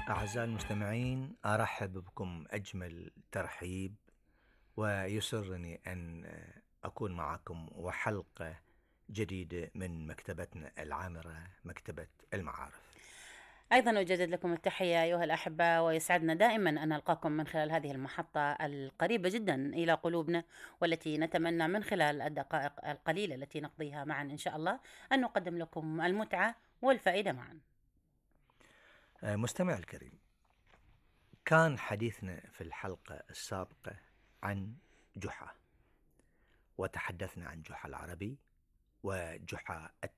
أعزائي المستمعين، أرحب بكم أجمل ترحيب، ويسرني أن أكون معكم وحلقة جديدة من مكتبتنا العامرة، مكتبة المعارف. أيضا أجدد لكم التحية أيها الأحبة، ويسعدنا دائما أن نلقاكم من خلال هذه المحطة القريبة جدا إلى قلوبنا، والتي نتمنى من خلال الدقائق القليلة التي نقضيها معا إن شاء الله أن نقدم لكم المتعة والفائدة معا. مستمع الكريم، كان حديثنا في الحلقة السابقة عن جحا، وتحدثنا عن جحا العربي وجحا